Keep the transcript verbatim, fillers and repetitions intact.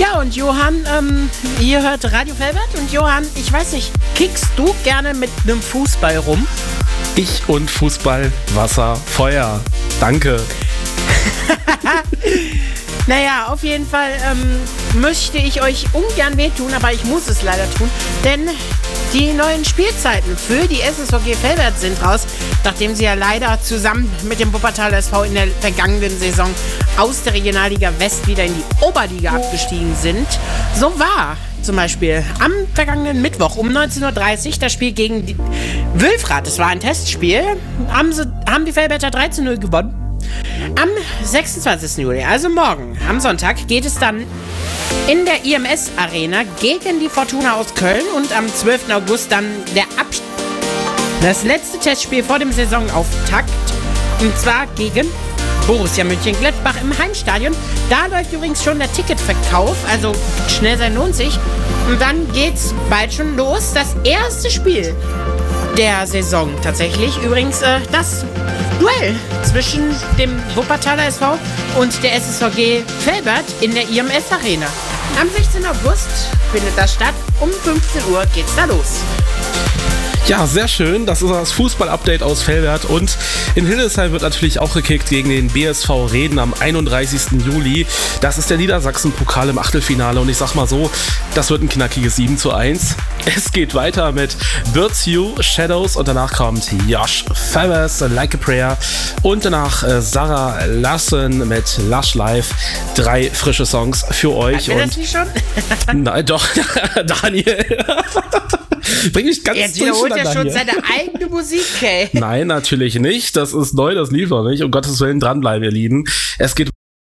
Ja, und Johann, ähm, ihr hört Radio Velvet und Johann, ich weiß nicht, kickst du gerne mit einem Fußball rum? Ich und Fußball, Wasser, Feuer. Danke. Naja, auf jeden Fall ähm, möchte ich euch ungern wehtun, aber ich muss es leider tun, denn die neuen Spielzeiten für die S S V G Velbert sind raus, nachdem sie ja leider zusammen mit dem Wuppertal S V in der vergangenen Saison aus der Regionalliga West wieder in die Oberliga abgestiegen sind. So war zum Beispiel am vergangenen Mittwoch um neunzehn Uhr dreißig das Spiel gegen die Wülfrath. Das war ein Testspiel. Haben, sie, haben die Velberter drei zu null gewonnen. Am sechsundzwanzigsten Juli, also morgen, am Sonntag, geht es dann in der I M S Arena gegen die Fortuna aus Köln und am zwölften August dann der Abst- das letzte Testspiel vor dem Saisonauftakt, und zwar gegen Borussia Mönchengladbach im Heimstadion. Da läuft übrigens schon der Ticketverkauf, also schnell sein lohnt sich. Und dann geht's bald schon los. Das erste Spiel der Saison tatsächlich. Übrigens äh, das Duell zwischen dem Wuppertaler S V und der S S V G Velbert in der I M S Arena. Am sechzehnten August findet das statt. Um fünfzehn Uhr geht's da los. Ja, sehr schön. Das ist das Fußball-Update aus Velbert. Und in Hildesheim wird natürlich auch gekickt gegen den B S V Reden am einunddreißigsten Juli. Das ist der Niedersachsen-Pokal im Achtelfinale. Und ich sag mal so, das wird ein knackiges sieben zu eins. Es geht weiter mit Birds You, Shadows, und danach kommt Josh Favors, Like a Prayer, und danach äh, Sarah Lassen mit Lush Life. Drei frische Songs für euch. Hatten wir das nicht schon? Nein, doch, Daniel. Bring mich ganz Jetzt wiederholt er schon hier seine eigene Musik, ey. Nein, natürlich nicht. Das ist neu, das lief noch nicht. Um Gottes Willen, dranbleiben, ihr Lieben. Es geht